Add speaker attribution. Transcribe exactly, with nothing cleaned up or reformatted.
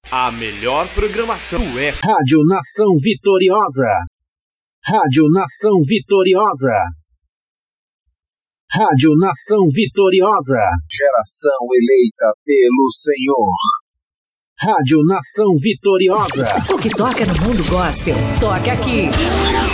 Speaker 1: A melhor programação é
Speaker 2: Rádio Nação Vitoriosa. Rádio Nação Vitoriosa. Rádio Nação Vitoriosa.
Speaker 3: Geração eleita pelo Senhor.
Speaker 2: Rádio Nação Vitoriosa.
Speaker 4: O que toca no mundo gospel, toca aqui.